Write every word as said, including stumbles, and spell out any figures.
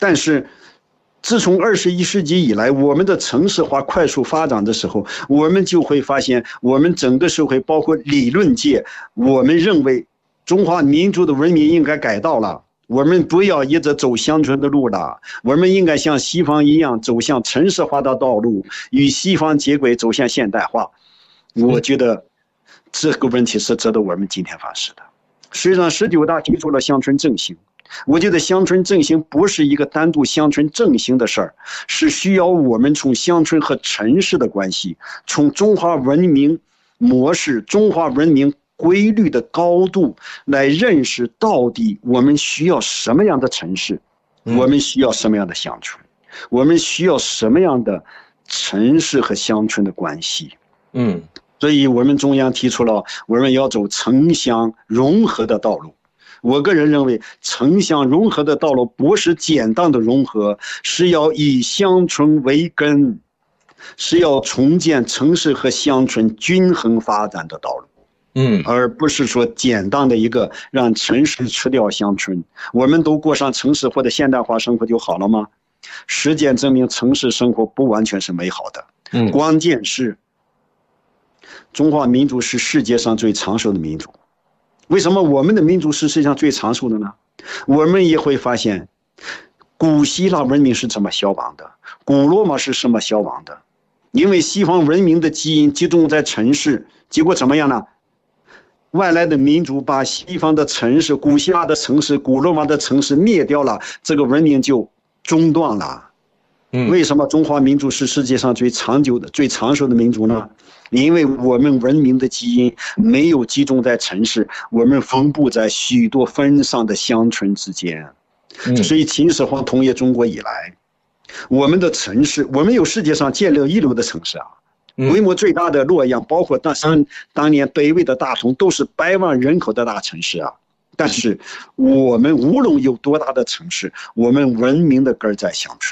但是自从二十一世纪以来，我们的城市化快速发展的时候，我们就会发现，我们整个社会，包括理论界，我们认为中华民族的文明应该改道了，我们不要一直走乡村的路了，我们应该像西方一样走向城市化的道路，与西方接轨，走向现代化。我觉得这个问题是值得我们今天反思的。实际上，十九大提出了乡村振兴。我觉得乡村振兴不是一个单独乡村振兴的事儿，是需要我们从乡村和城市的关系，从中华文明模式、中华文明规律的高度来认识到底我们需要什么样的城市，我们需要什么样的乡村，我们需要什么样的城市和乡村的关系。 嗯， 所以我们中央提出了我们要走城乡融合的道路。我个人认为，城乡融合的道路不是简单的融合，是要以乡村为根，是要重建城市和乡村均衡发展的道路。 嗯， 而不是说简单的一个让城市吃掉乡村，我们都过上城市或者现代化生活就好了吗？实践证明，城市生活不完全是美好的。 嗯， 关键是中华民族是世界上最长寿的民族。为什么我们的民族是世界上最长寿的呢？我们也会发现，古希腊文明是怎么消亡的，古罗马是什么消亡的？因为西方文明的基因集中在城市，结果怎么样呢？外来的民族把西方的城市、古希腊的城市、古罗马的城市灭掉了，这个文明就中断了。为什么中华民族是世界上最长久的、最长寿的民族呢？因为我们文明的基因没有集中在城市，我们分布在许多分散的乡村之间。所以秦始皇统一中国以来，我们的城市，我们有世界上建立一流的城市啊，规模最大的洛阳，包括当当年北魏的大同，都是百万人口的大城市啊。但是我们无论有多大的城市，我们文明的根在乡村。